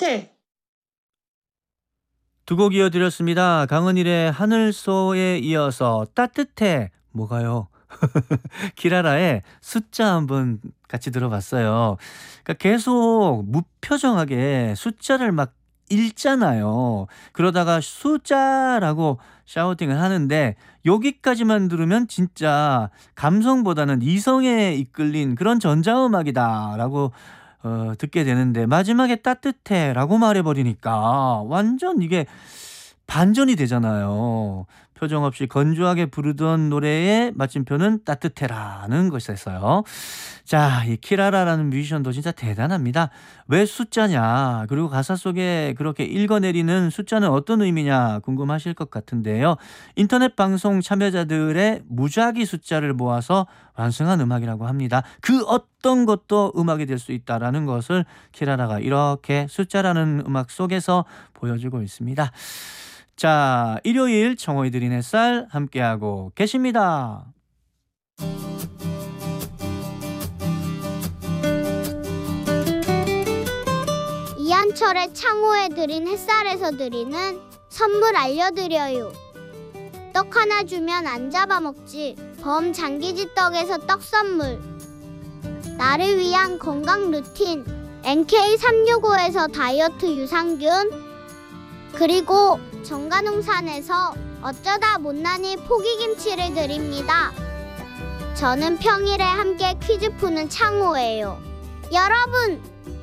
따뜻해. 두 곡 이어드렸습니다. 강은일의 하늘소에 이어서 따뜻해. 뭐가요? 키라라의 숫자 한번 같이 들어봤어요. 그러니까 계속 무표정하게 숫자를 막 읽잖아요. 그러다가 숫자라고 샤우팅을 하는데 여기까지만 들으면 진짜 감성보다는 이성에 이끌린 그런 전자음악이다라고 듣게 되는데 마지막에 따뜻해라고 말해버리니까 완전 이게 반전이 되잖아요. 표정 없이 건조하게 부르던 노래의 마침표는 따뜻해라는 것이었어요. 자, 이 키라라라는 뮤지션도 진짜 대단합니다. 왜 숫자냐, 그리고 가사 속에 그렇게 읽어내리는 숫자는 어떤 의미냐 궁금하실 것 같은데요. 인터넷 방송 참여자들의 무작위 숫자를 모아서 완성한 음악이라고 합니다. 그 어떤 것도 음악이 될 수 있다라는 것을 키라라가 이렇게 숫자라는 음악 속에서 보여주고 있습니다. 자, 일요일 청호이 드린 햇살 함께하고 계십니다. 이한철의 창호에 드린 햇살에서 드리는 선물 알려드려요. 떡 하나 주면 안 잡아먹지. 범장기지 떡에서 떡 선물. 나를 위한 건강 루틴 NK365에서 다이어트 유산균, 그리고 정관홍산에서 어쩌다 못난이 포기김치를 드립니다. 저는 평일에 함께 퀴즈 푸는 창호예요. 여러분,